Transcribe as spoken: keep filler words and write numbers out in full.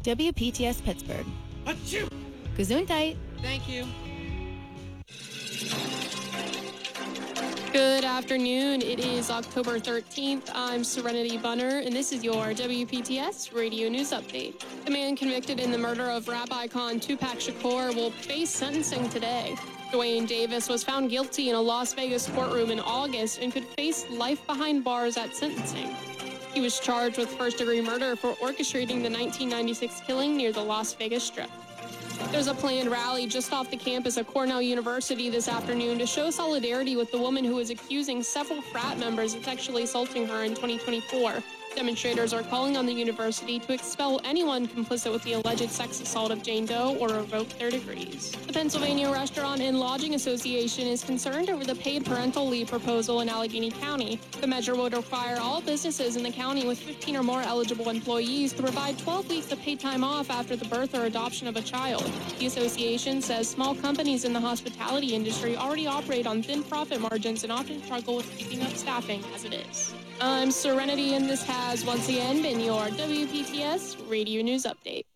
W P T S Pittsburgh. Achoo! Gesundheit. Thank you. Good afternoon. It is October thirteenth. I'm Serenity Bunner, and this is your W P T S Radio News Update. The man convicted in the murder of rap icon Tupac Shakur will face sentencing today. Dwayne Davis was found guilty in a Las Vegas courtroom in August and could face life behind bars at sentencing. He was charged with first-degree murder for orchestrating the nineteen ninety-six killing near the Las Vegas Strip. There's a planned rally just off the campus of Cornell University this afternoon to show solidarity with the woman who is accusing several frat members of sexually assaulting her in twenty twenty-four. Demonstrators are calling on the university to expel anyone complicit with the alleged sex assault of Jane Doe or revoke their degrees. The Pennsylvania Restaurant and Lodging Association is concerned over the paid parental leave proposal in Allegheny County. The measure would require all businesses in the county with fifteen or more eligible employees to provide twelve weeks of paid time off after the birth or adoption of a child. The association says small companies in the hospitality industry already operate on thin profit margins and often struggle with keeping up staffing as it is. I'm Serenity, and this has once again been your W P T S Radio News Update.